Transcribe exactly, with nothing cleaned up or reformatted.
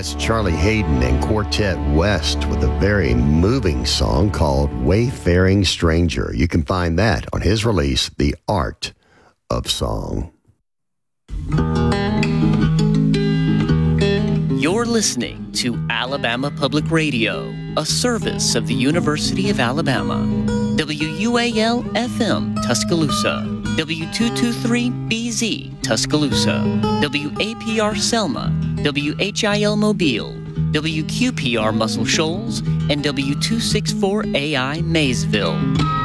That's Charlie Hayden and Quartet West with a very moving song called Wayfaring Stranger. You can find that on his release, The Art of Song. You're listening to Alabama Public Radio, a service of the University of Alabama. W U A L F M Tuscaloosa, W two twenty-three B Z Tuscaloosa, W A P R Selma, W H I L Mobile, W Q P R Muscle Shoals, and W two sixty-four A I Maysville.